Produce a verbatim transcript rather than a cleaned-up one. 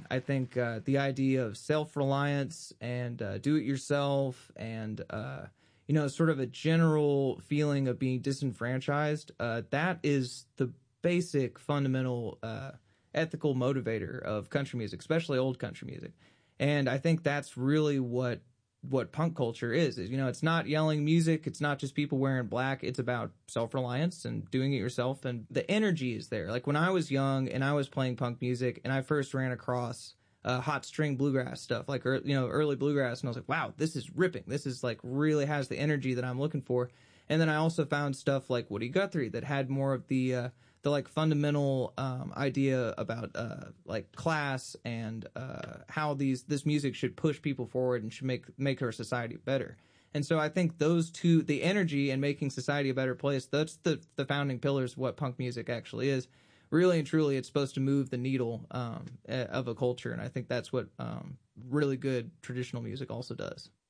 I think uh, the idea of self-reliance and uh, do-it-yourself and, uh, you know, sort of a general feeling of being disenfranchised, uh, that is the basic fundamental uh, ethical motivator of country music, especially old country music. And I think that's really what what punk culture is, is, you know, it's not yelling music. It's not just people wearing black. It's about self-reliance and doing it yourself. And the energy is there. Like when I was young and I was playing punk music and I first ran across uh, hot string bluegrass stuff, like, you know, early bluegrass. And I was like, wow, this is ripping. This is like really has the energy that I'm looking for. And then I also found stuff like Woody Guthrie that had more of the, uh, the like fundamental, um, idea about, uh, like class and, uh, how these, this music should push people forward and should make, make our society better. And so I think those two, the energy and making society a better place, that's the, the founding pillars of what punk music actually is. Really and truly, it's supposed to move the needle, um, of a culture. And I think that's what, um, really good traditional music also does.